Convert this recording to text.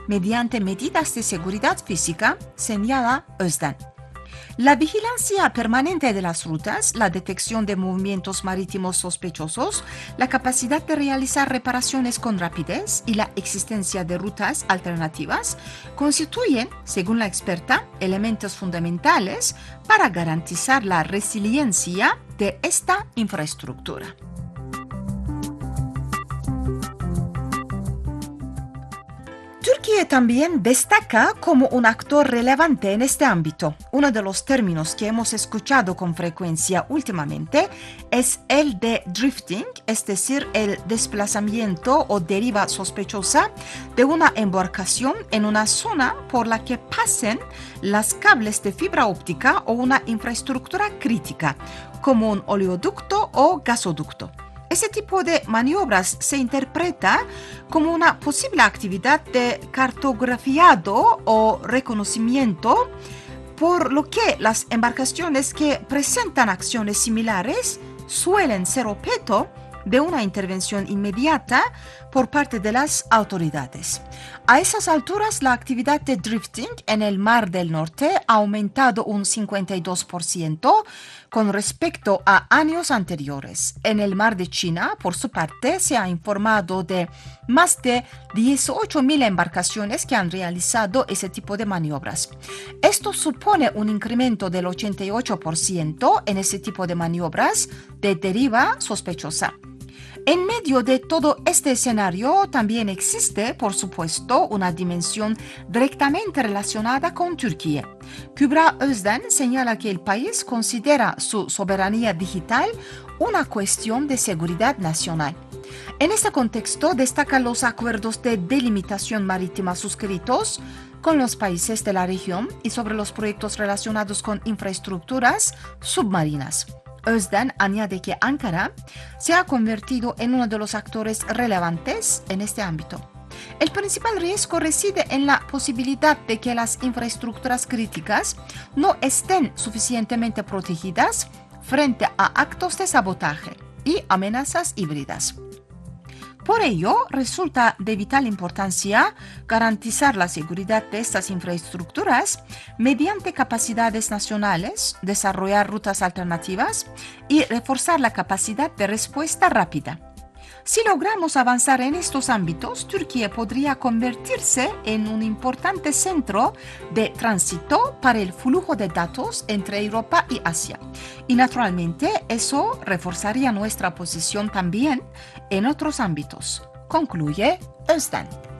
mediante medidas de seguridad física, señala Özden. La vigilancia permanente de las rutas, la detección de movimientos marítimos sospechosos, la capacidad de realizar reparaciones con rapidez y la existencia de rutas alternativas constituyen, según la experta, elementos fundamentales para garantizar la resiliencia de esta infraestructura. Turquía también destaca como un actor relevante en este ámbito. Uno de los términos que hemos escuchado con frecuencia últimamente es el de drifting, es decir, el desplazamiento o deriva sospechosa de una embarcación en una zona por la que pasen las cables de fibra óptica o una infraestructura crítica, como un oleoducto o gasoducto. Ese tipo de maniobras se interpreta como una posible actividad de cartografiado o reconocimiento, por lo que las embarcaciones que presentan acciones similares suelen ser objeto de una intervención inmediata por parte de las autoridades. A esas alturas, la actividad de drifting en el Mar del Norte ha aumentado un 52% con respecto a años anteriores. En el Mar de China, por su parte, se ha informado de más de 18.000 embarcaciones que han realizado ese tipo de maniobras. Esto supone un incremento del 88% en ese tipo de maniobras de deriva sospechosa. En medio de todo este escenario también existe, por supuesto, una dimensión directamente relacionada con Turquía. Kübra Özden señala que el país considera su soberanía digital una cuestión de seguridad nacional. En este contexto destacan los acuerdos de delimitación marítima suscritos con los países de la región y sobre los proyectos relacionados con infraestructuras submarinas. Özden añade que Ankara se ha convertido en uno de los actores relevantes en este ámbito. El principal riesgo reside en la posibilidad de que las infraestructuras críticas no estén suficientemente protegidas frente a actos de sabotaje y amenazas híbridas. Por ello, resulta de vital importancia garantizar la seguridad de estas infraestructuras mediante capacidades nacionales, desarrollar rutas alternativas y reforzar la capacidad de respuesta rápida. Si logramos avanzar en estos ámbitos, Turquía podría convertirse en un importante centro de tránsito para el flujo de datos entre Europa y Asia. Y naturalmente eso reforzaría nuestra posición también en otros ámbitos, concluye Özden.